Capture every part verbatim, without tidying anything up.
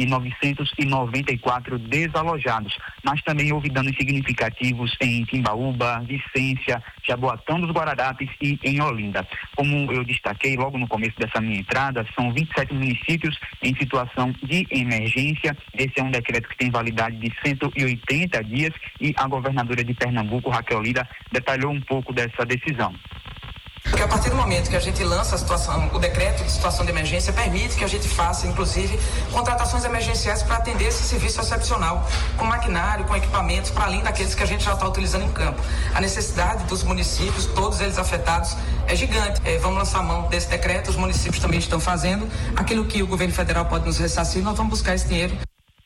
e novecentos e noventa e quatro desalojados, mas também houve danos significativos em Timbaúba, Vicência, Jaboatão dos Guararapes e em Olinda. Como eu destaquei logo no começo dessa minha entrada, são vinte e sete municípios em situação de emergência. Esse é um decreto que tem validade de cento e oitenta dias e a governadora de Pernambuco, Raquel Lira, detalhou um pouco dessa decisão. Porque a partir do momento que a gente lança a situação, o decreto de situação de emergência permite que a gente faça, inclusive, contratações emergenciais para atender esse serviço excepcional, com maquinário, com equipamentos, para além daqueles que a gente já está utilizando em campo. A necessidade dos municípios, todos eles afetados, é gigante. É, vamos lançar a mão desse decreto, os municípios também estão fazendo. Aquilo que o governo federal pode nos ressarcir, nós vamos buscar esse dinheiro.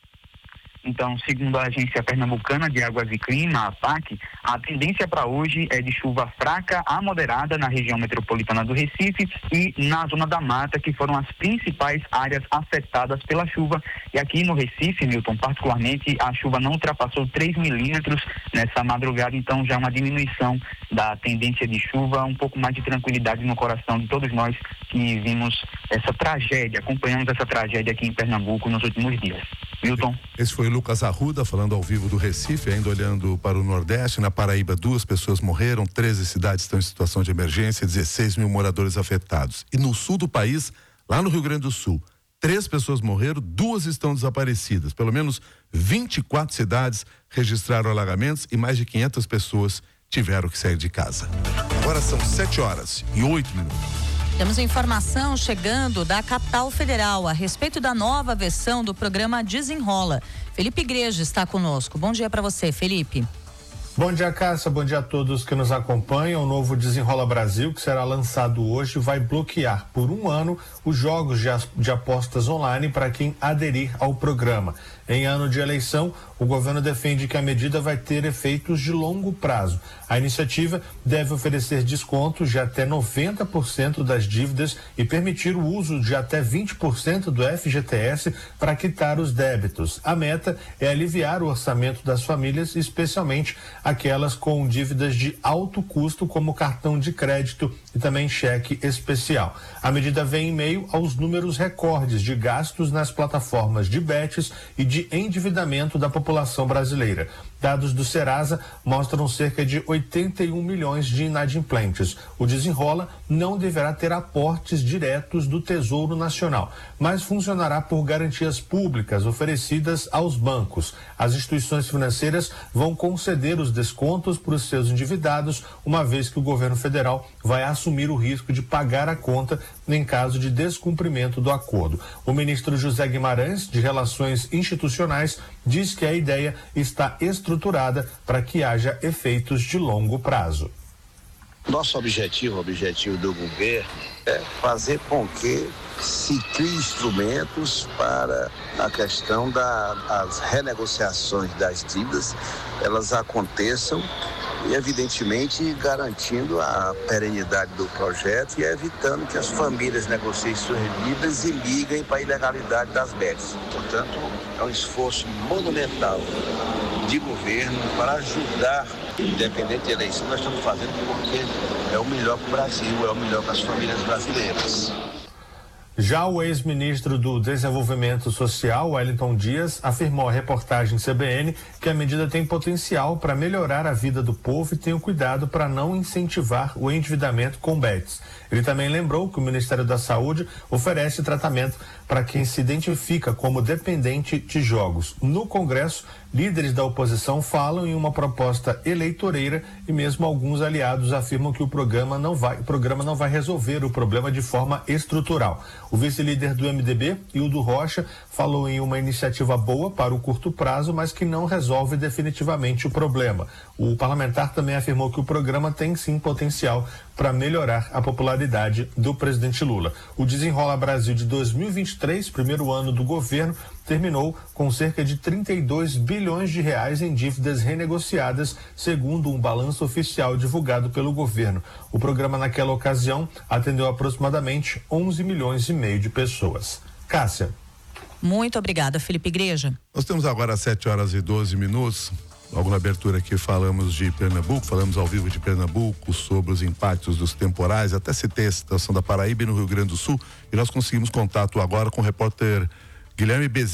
Então, segundo a Agência Pernambucana de Águas e Clima, a APAC, a tendência para hoje é de chuva fraca a moderada na região metropolitana do Recife e na Zona da Mata, que foram as principais áreas afetadas pela chuva. E aqui no Recife, Milton, particularmente, a chuva não ultrapassou três milímetros nessa madrugada, então já uma diminuição da tendência de chuva, um pouco mais de tranquilidade no coração de todos nós que vimos essa tragédia, acompanhamos essa tragédia aqui em Pernambuco nos últimos dias. Milton. Esse foi o Lucas Arruda falando ao vivo do Recife, ainda olhando para o Nordeste. Na Paraíba, duas pessoas morreram, treze cidades estão em situação de emergência, dezesseis mil moradores afetados. E no sul do país, lá no Rio Grande do Sul, três pessoas morreram, duas estão desaparecidas. Pelo menos vinte e quatro cidades registraram alagamentos e mais de quinhentas pessoas tiveram que sair de casa. Agora são sete horas e oito minutos. Temos informação chegando da capital federal a respeito da nova versão do programa Desenrola. Felipe Igreja está conosco. Bom dia para você, Felipe. Bom dia, Cássia. Bom dia a todos que nos acompanham. O novo Desenrola Brasil, que será lançado hoje, vai bloquear por um ano os jogos de, de apostas online para quem aderir ao programa. Em ano de eleição, o governo defende que a medida vai ter efeitos de longo prazo. A iniciativa deve oferecer descontos de até noventa por cento das dívidas e permitir o uso de até vinte por cento do F G T S para quitar os débitos. A meta é aliviar o orçamento das famílias, especialmente aquelas com dívidas de alto custo, como cartão de crédito e também cheque especial. A medida vem em meio aos números recordes de gastos nas plataformas de bets e de endividamento da população brasileira. Dados do Serasa mostram cerca de oitenta e um milhões de inadimplentes. O Desenrola não deverá ter aportes diretos do Tesouro Nacional, mas funcionará por garantias públicas oferecidas aos bancos. As instituições financeiras vão conceder os descontos para os seus endividados, uma vez que o governo federal vai assumir o risco de pagar a conta em caso de descumprimento do acordo. O ministro José Guimarães, de Relações Institucionais, diz que a ideia está estruturada para que haja efeitos de longo prazo. Nosso objetivo, o objetivo do governo, é fazer com que se crie instrumentos para a questão das renegociações das dívidas, elas aconteçam e, evidentemente, garantindo a perenidade do projeto e evitando que as famílias negociem suas dívidas e liguem para a ilegalidade das bets. Portanto, é um esforço monumental de governo para ajudar, independente da eleição, nós estamos fazendo porque é o melhor para o Brasil, é o melhor para as famílias brasileiras. Já o ex-ministro do Desenvolvimento Social, Wellington Dias, afirmou à reportagem C B N que a medida tem potencial para melhorar a vida do povo e tem o cuidado para não incentivar o endividamento com bets. Ele também lembrou que o Ministério da Saúde oferece tratamento para quem se identifica como dependente de jogos. No Congresso, líderes da oposição falam em uma proposta eleitoreira e mesmo alguns aliados afirmam que o programa não vai, o programa não vai resolver o problema de forma estrutural. O vice-líder do M D B, Hildo Rocha, falou em uma iniciativa boa para o curto prazo, mas que não resolve definitivamente o problema. O parlamentar também afirmou que o programa tem sim potencial para melhorar a popularidade do presidente Lula. O Desenrola Brasil de dois mil e vinte e três, primeiro ano do governo, terminou com cerca de trinta e dois bilhões de reais em dívidas renegociadas, segundo um balanço oficial divulgado pelo governo. O programa naquela ocasião atendeu aproximadamente onze milhões e meio de pessoas. Cássia. Muito obrigada, Felipe Igreja. Nós temos agora sete horas e doze minutos. Logo na abertura aqui falamos de Pernambuco, falamos ao vivo de Pernambuco sobre os impactos dos temporais, até citei a situação da Paraíba e no Rio Grande do Sul, e nós conseguimos contato agora com o repórter Guilherme Bezerra.